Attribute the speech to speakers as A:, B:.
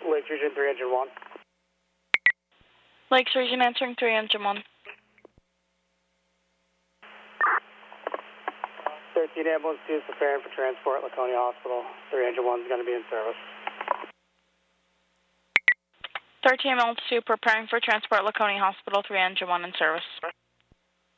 A: Lakes Region 3 Engine 1.
B: Lakes Region answering 3 Engine 1.
A: 13 ambulance 2 is preparing for transport at Laconia Hospital. 3 Engine 1 is going to be in service.
B: 13 ambulance 2 preparing for transport at Laconia Hospital. 3 Engine 1 in service.